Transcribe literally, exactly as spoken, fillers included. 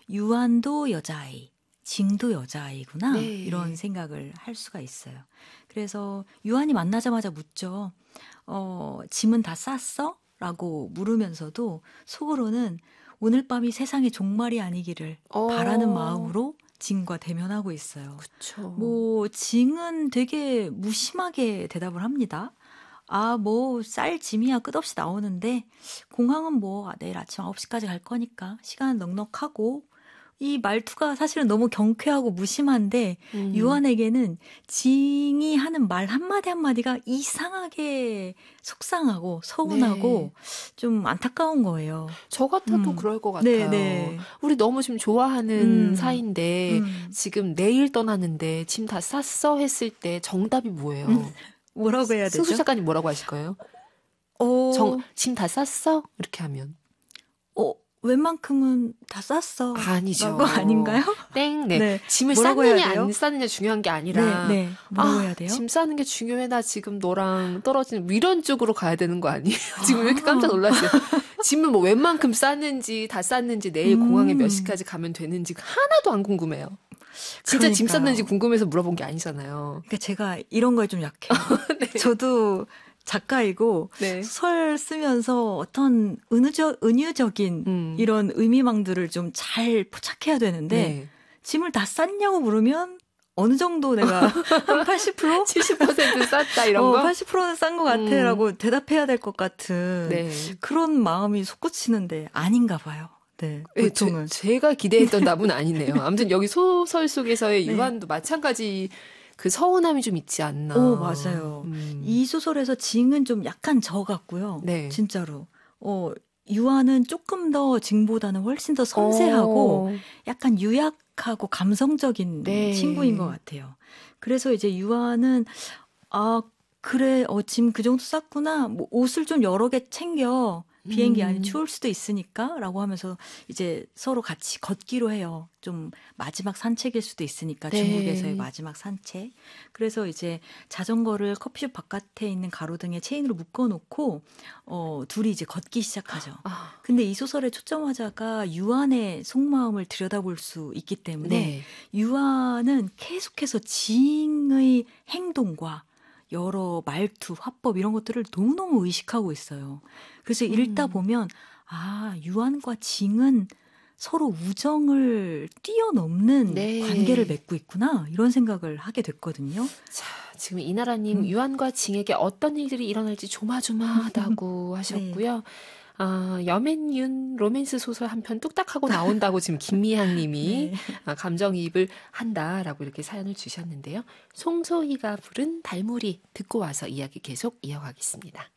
유한도 여자아이, 징도 여자아이구나. 네. 이런 생각을 할 수가 있어요. 그래서 유한이 만나자마자 묻죠. 어, 짐은 다 쌌어? 라고 물으면서도 속으로는 오늘 밤이 세상의 종말이 아니기를 어. 바라는 마음으로 징과 대면하고 있어요. 그쵸. 뭐 징은 되게 무심하게 대답을 합니다. 아, 뭐 쌀 짐이야 끝없이 나오는데 공항은 뭐 내일 아침 아홉 시까지 갈 거니까 시간은 넉넉하고, 이 말투가 사실은 너무 경쾌하고 무심한데 음. 유한에게는 징이 하는 말 한마디 한마디가 이상하게 속상하고 서운하고 네. 좀 안타까운 거예요. 저 같아도 음. 그럴 것 같아요. 네, 네. 우리 너무 지금 좋아하는 음. 사이인데 음. 지금 내일 떠나는데 짐 다 쌌어 했을 때 정답이 뭐예요? 음. 뭐라고 해야 되죠? 수수 작가님 뭐라고 하실 거예요? 어, 정, 짐 다 쌌어? 이렇게 하면. 어, 웬만큼은 다 쌌어. 아니죠. 라고 아닌가요? 땡, 네. 네. 짐을 뭐라고 해야 쌌느냐 돼요? 안 쌌느냐 중요한 게 아니라. 네, 네. 뭐라고 아, 해야 돼요? 짐 싸는 게 중요해. 나 지금 너랑 떨어지는 이런 쪽으로 가야 되는 거 아니에요? 지금 왜 이렇게 깜짝 놀랐어요? 짐을 뭐 웬만큼 쌌는지 다 쌌는지 내일 음. 공항에 몇 시까지 가면 되는지 하나도 안 궁금해요. 진짜 그러니까요. 짐 쌌는지 궁금해서 물어본 게 아니잖아요. 그러니까 제가 이런 거에 좀 약해요. 네. 저도 작가이고 네. 소설 쓰면서 어떤 은유적, 은유적인 음. 이런 의미망들을 좀 잘 포착해야 되는데 네. 짐을 다 쌌냐고 물으면 어느 정도 내가 한 팔십 퍼센트? 칠십 퍼센트 쌌다 이런 어, 거? 팔십 퍼센트는 싼 것 같아 음. 라고 대답해야 될 것 같은 네. 그런 마음이 솟구치는데 아닌가 봐요. 네, 네, 보통은. 제, 제가 기대했던 답은 아니네요. 아무튼 여기 소설 속에서의 네. 유한도 마찬가지 그 서운함이 좀 있지 않나. 오, 맞아요. 음. 이 소설에서 징은 좀 약간 저 같고요. 네. 진짜로. 어, 유아는 조금 더 징보다는 훨씬 더 섬세하고 어. 약간 유약하고 감성적인 네. 친구인 것 같아요. 그래서 이제 유아는 아, 그래, 어, 짐 그 정도 쌌구나. 뭐 옷을 좀 여러 개 챙겨. 비행기 안이 음. 추울 수도 있으니까 라고 하면서 이제 서로 같이 걷기로 해요. 좀 마지막 산책일 수도 있으니까 네. 중국에서의 마지막 산책. 그래서 이제 자전거를 커피숍 바깥에 있는 가로등에 체인으로 묶어놓고 어, 둘이 이제 걷기 시작하죠. 아. 근데 이 소설의 초점 화자가 유한의 속마음을 들여다볼 수 있기 때문에 네. 유한은 계속해서 징의 행동과 여러 말투, 화법 이런 것들을 너무너무 의식하고 있어요. 그래서 읽다 음. 보면 아, 유한과 징은 서로 우정을 뛰어넘는 네. 관계를 맺고 있구나 이런 생각을 하게 됐거든요. 자, 지금 이나라님 음. 유한과 징에게 어떤 일들이 일어날지 조마조마하다고 하셨고요. 아, 여맨윤 로맨스 소설 한 편 뚝딱하고 나온다고 지금 김미향님이 네. 아, 감정이입을 한다라고 이렇게 사연을 주셨는데요. 송소희가 부른 달무리 듣고 와서 이야기 계속 이어가겠습니다.